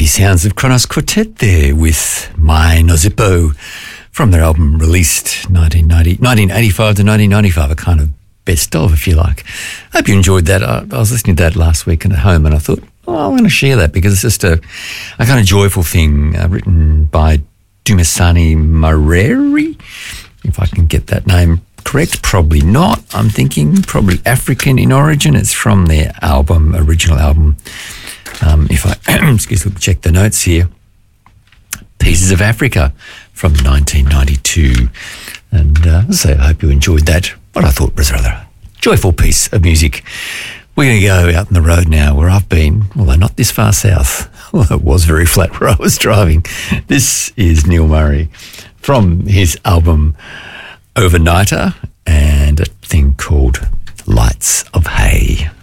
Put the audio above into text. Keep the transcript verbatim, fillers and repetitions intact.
wavy sounds of Kronos Quartet there with My Nozippo from their album released nineteen ninety, nineteen eighty-five to nineteen ninety-five, a kind of best of, if you like. I hope you enjoyed that. I, I was listening to that last week at home and I thought, oh, I'm going to share that because it's just a, a kind of joyful thing uh, written by Dumisani Mareri, if I can get that name correct. Probably not. I'm thinking probably African in origin. It's from their album, original album. Um, if I excuse me, check the notes here, Pieces of Africa from nineteen ninety-two. And uh, so I hope you enjoyed that. What I thought was a rather joyful piece of music. We're going to go out on the road now where I've been, although not this far south. Although it was very flat where I was driving. This is Neil Murray from his album Overnighter and a thing called Lights of Hay.